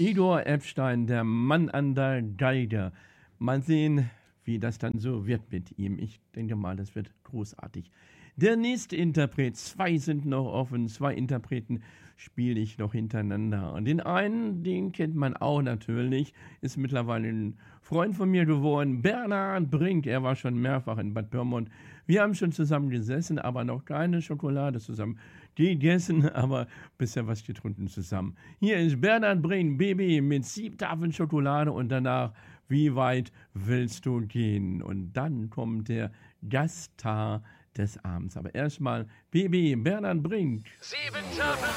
Igor Epstein, der Mann an der Geige. Mal sehen, wie das dann so wird mit ihm. Ich denke mal, das wird großartig. Der nächste Interpret, 2 sind noch offen, 2 Interpreten spiele ich noch hintereinander. Und den einen, den kennt man auch natürlich, ist mittlerweile ein Freund von mir geworden, Bernhard Brink. Er war schon mehrfach in Bad Pyrmont. Wir haben schon zusammen gesessen, aber noch keine Schokolade zusammen gegessen, aber bisher was getrunken zusammen. Hier ist Bernhard Brink, Baby, mit 7 Tafeln Schokolade und danach, wie weit willst du gehen? Und dann kommt der Gaststar des Abends. Aber erstmal, Baby, Bernhard Brink. 7 Tafeln